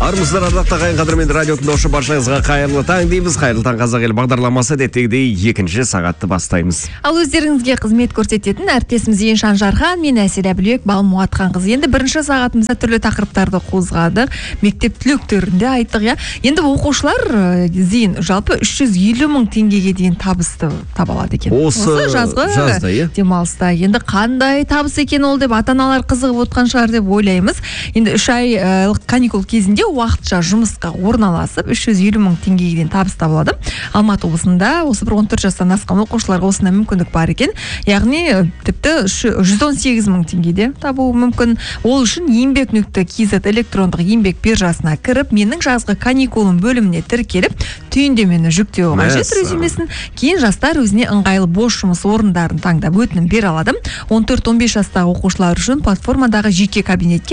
Армысыздар ардақты ағайын, қадірменді радио тыңдаушы баршаңызға қайырлы таң дейміз. Қайырлы таң қазақ елі бағдарламасы әдеттегідей екінші сағатты бастаймыз. Ал өздеріңізге қызмет көрсететін әріптесіміз Еншан Жархан, мен Әсел Әбілбек, Балмуатқанқыз. Енді бірінші сағатымызда түрлі тақырыптарды қозғадық, мектеп түлектерінде айттық, Енді оқушылар зейін жалпы 350 мың теңгеге дейін табысты таба алады екен. Осы жазда, демалыста. Енді қандай табыс екен ол деп ата-аналар қызығып отқан шығар деп ойлаймыз. Енді 3 айлық каникул кезінде уақытша жұмысқа орналасып 350 мың теңгеге дейін табыс табылады. Алматы облысында осы бір 14 жастан асқан оқушыларға осындай мүмкіндік бар екен. Яғни тіпті 118 мың теңгеде табуы мүмкін. Ол үшін еңбек.kz электрондық еңбек биржасына кіріп, менің жазғы каникулым бөліміне тіркеліп, түйіндемені жүктеу қажет резюмесін. Кейін жастар өзіне ыңғайлы бос жұмыс орындарын таңдап өтінім бере алады. 14-15 жастағы оқушылар үшін платформадағы жеке кабинетке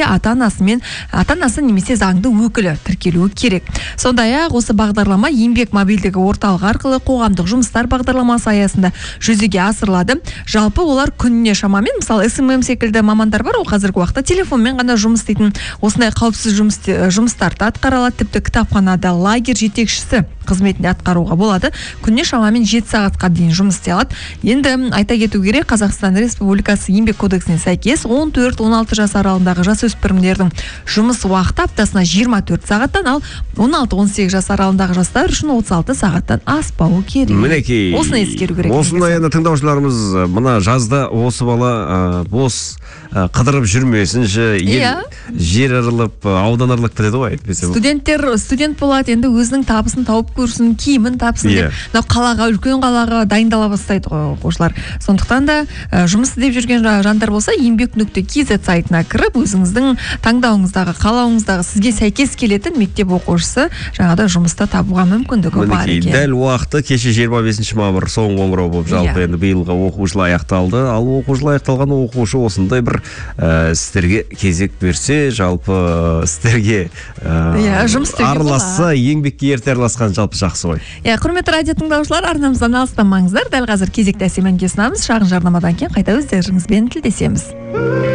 ата-анасы немесе заңды өкілі тіркелуі керек. Сондай-ақ осы бағдарлама еңбек мобильдегі орталық арқылы қоғамдық жұмыстар бағдарламасы аясында жүзеге асырылады. Жалпы олар күніне шамамен, мысалы СММ секілді мамандар бар, ол қазіргі уақытта телефонмен ғана жұмыс істейтін осындай қауіпсіз жұмыстарды атқаралады. Тіпті кітапханада лагерь жетекшісі қызметінде атқаруға болады. Күніне шамамен 7 сағатқа дейін жұмыс істей алады. Енді айта кету керек, Қазақстан Республикасы еңбек кодексіне сәйкес 14-16 жас аралығындағы жасөспірімдердің жұмыс уақыты аптасына 24 сағаттан, ал 16-18 жас аралығындағы жастар үшін 36 сағаттан аспауы керек. Мінекей. Осыны ескеру керек. Осындай енді тыңдаушыларымыз мына жазда осы бала бос қыдырып жүрмесінші, жер арылып, аудан арылып кетеді ғой. Студент болады, енді өзінің табысын тауып көрсін, киімін тапсын деп, қалаға, үлкен қалаға дайындала бастайды ғой оқушылар. Сондықтан да жұмыс істеп жүрген жандар болса, еңбек.kz сайтына кіріп, өзіңіздің таңдауыңыздағы, қалауыңыздағы сізге сәйкес келетін мектеп оқушысы жаңада жұмыста табуға мүмкіндігі бар екен. Дәл уақыты кеше 25 мамыр соңғы қоңырау болып, жалпы енді биылғы оқу жылы аяқталды. Ал оқу жылы аяқталған оқушы осындай бір істерге кезек берсе, жалпы істерге араласса, еңбекке ерте араласқан жалпы жақсы ғой. Құрметті радио тыңдаушылар, арнамыздан алыстамаңыздар. Дәл қазір кезекті әсем әнге ұсынамыз. Шағын жарнамадан кейін қайта өздеріңізбен тілдесеміз.